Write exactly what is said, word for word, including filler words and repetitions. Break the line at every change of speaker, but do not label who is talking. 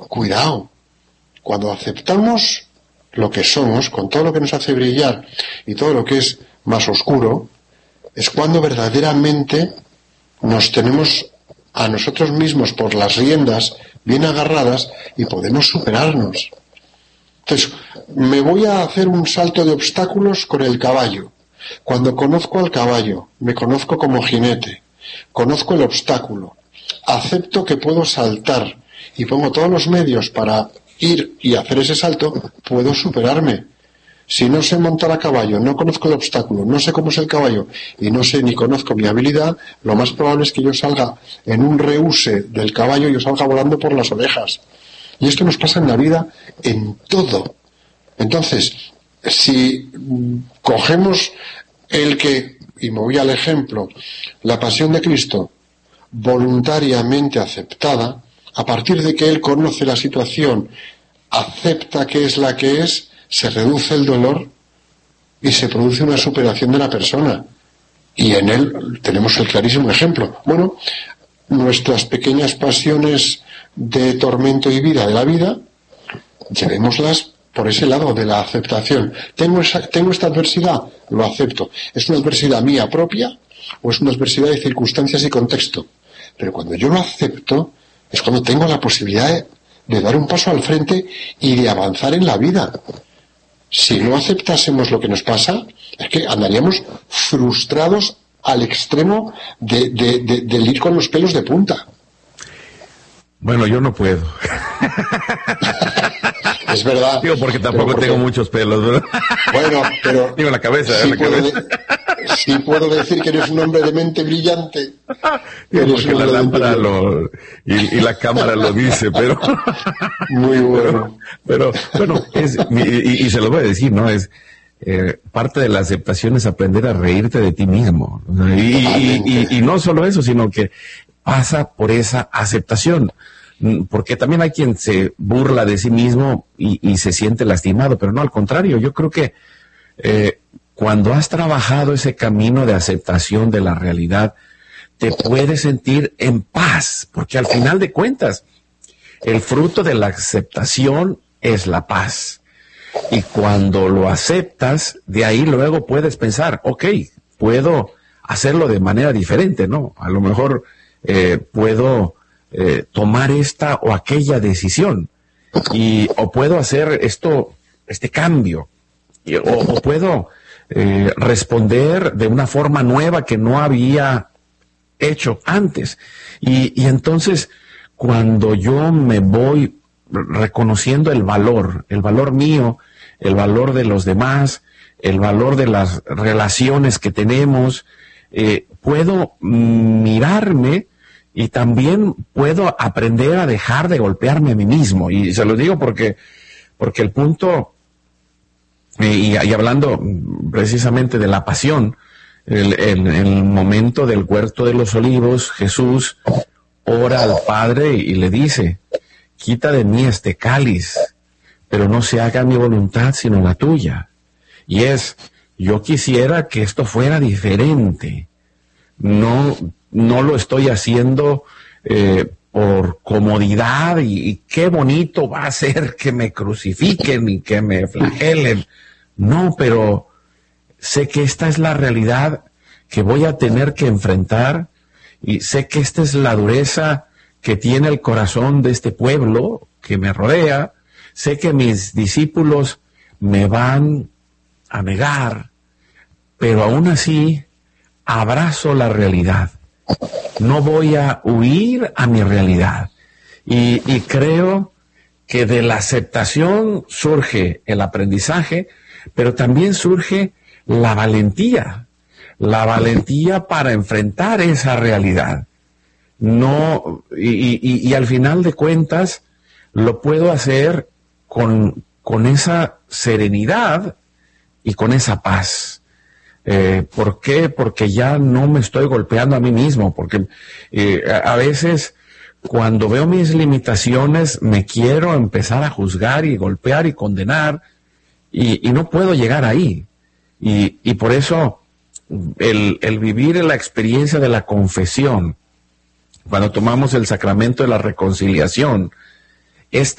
cuidado, cuando aceptamos lo que somos, con todo lo que nos hace brillar y todo lo que es más oscuro, es cuando verdaderamente nos tenemos a nosotros mismos por las riendas bien agarradas y podemos superarnos. Entonces, me voy a hacer un salto de obstáculos con el caballo. Cuando conozco al caballo, me conozco como jinete, conozco el obstáculo, acepto que puedo saltar y pongo todos los medios para ir y hacer ese salto, puedo superarme. Si no sé montar a caballo, no conozco el obstáculo, no sé cómo es el caballo y no sé ni conozco mi habilidad, lo más probable es que yo salga en un rehúse del caballo y yo salga volando por las orejas. Y esto nos pasa en la vida en todo. Entonces, si cogemos el que, y me voy al ejemplo, la pasión de Cristo, voluntariamente aceptada, a partir de que él conoce la situación, acepta que es la que es, se reduce el dolor y se produce una superación de la persona. Y en él tenemos el clarísimo ejemplo. Bueno, nuestras pequeñas pasiones de tormento y vida de la vida, llevémoslas por ese lado de la aceptación. ¿Tengo, esa, ¿Tengo esta adversidad? Lo acepto. ¿Es una adversidad mía propia o es una adversidad de circunstancias y contexto? Pero cuando yo lo acepto, es cuando tengo la posibilidad de, de dar un paso al frente y de avanzar en la vida. Si no aceptásemos lo que nos pasa, es que andaríamos frustrados al extremo de, de, de, de ir con los pelos de punta.
Bueno, yo no puedo.
Es verdad.
Digo, porque tampoco porque, tengo muchos pelos, ¿verdad?
Bueno, pero...
Digo, la cabeza,
sí,
¿eh? La
puedo
cabeza.
De, sí puedo decir que eres un hombre de mente brillante.
Digo, porque la lámpara lo, y, y la cámara lo dice, pero...
Muy bueno.
Pero, pero bueno, es, y, y se lo voy a decir, ¿no? Es... Eh, parte de la aceptación es aprender a reírte de ti mismo. Y, y, y, y no solo eso, sino que pasa por esa aceptación. Porque también hay quien se burla de sí mismo y, y se siente lastimado, pero no, al contrario. Yo creo que eh, cuando has trabajado ese camino de aceptación de la realidad, te puedes sentir en paz, porque al final de cuentas, el fruto de la aceptación es la paz. Y cuando lo aceptas, de ahí luego puedes pensar, ok, puedo hacerlo de manera diferente, ¿no? A lo mejor eh, puedo eh, tomar esta o aquella decisión, y, o puedo hacer esto, este cambio, y, o, o puedo eh, responder de una forma nueva que no había hecho antes. Y, y entonces, cuando yo me voy reconociendo el valor, el valor mío, el valor de los demás, el valor de las relaciones que tenemos, eh, puedo mirarme y también puedo aprender a dejar de golpearme a mí mismo. Y se lo digo porque, porque el punto, eh, y, y hablando precisamente de la pasión, el, el, el momento del huerto de los olivos, Jesús ora al Padre y le dice, quita de mí este cáliz, pero no se haga mi voluntad sino la tuya. Y es, yo quisiera que esto fuera diferente. No, no lo estoy haciendo eh, por comodidad y, y qué bonito va a ser que me crucifiquen y que me flagelen. No, pero sé que esta es la realidad que voy a tener que enfrentar y sé que esta es la dureza que tiene el corazón de este pueblo que me rodea. Sé que mis discípulos me van a negar, pero aún así abrazo la realidad. No voy a huir a mi realidad. Y, y creo que de la aceptación surge el aprendizaje, pero también surge la valentía. La valentía para enfrentar esa realidad. No, y, y, y al final de cuentas lo puedo hacer con, con esa serenidad y con esa paz. Eh, ¿Por qué? Porque ya no me estoy golpeando a mí mismo, porque eh, a, a veces cuando veo mis limitaciones me quiero empezar a juzgar y golpear y condenar y, y no puedo llegar ahí. Y, y por eso el, el vivir la experiencia de la confesión, cuando tomamos el sacramento de la reconciliación, es